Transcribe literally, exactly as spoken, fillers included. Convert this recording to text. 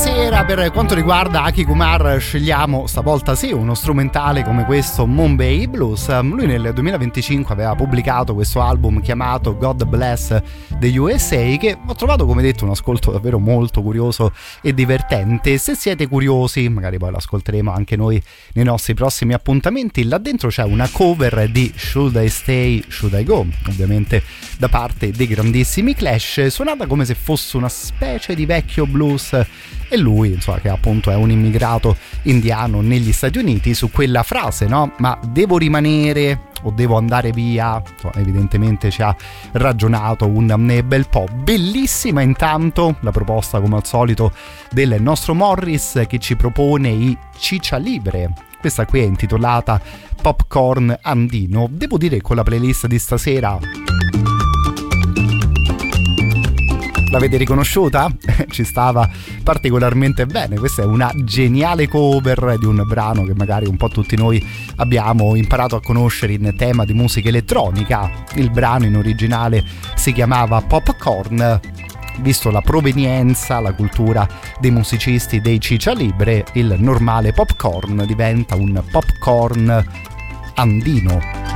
Stasera per quanto riguarda Aki Kumar scegliamo stavolta sì uno strumentale come questo, Mumbai Blues. Lui nel duemilaventicinque aveva pubblicato questo album chiamato God Bless the U S A, che ho trovato, come detto, un ascolto davvero molto curioso e divertente. Se siete curiosi, magari poi l'ascolteremo anche noi nei nostri prossimi appuntamenti. Là dentro c'è una cover di Should I Stay, Should I Go, ovviamente da parte dei grandissimi Clash, suonata come se fosse una specie di vecchio blues, e lui, insomma, che appunto è un immigrato indiano negli Stati Uniti, su quella frase, no? Ma devo rimanere o devo andare via? Insomma, evidentemente ci ha ragionato un bel po'. Bellissima intanto la proposta, come al solito, del nostro Morris, che ci propone i Ciccia Libre. Questa qui è intitolata Popcorn Andino. Devo dire che con la playlist di stasera l'avete riconosciuta? Ci stava particolarmente bene. Questa è una geniale cover di un brano che magari un po' tutti noi abbiamo imparato a conoscere in tema di musica elettronica. Il brano in originale si chiamava Popcorn. Visto la provenienza, la cultura dei musicisti dei Ciccia Libre, il normale popcorn diventa un popcorn andino.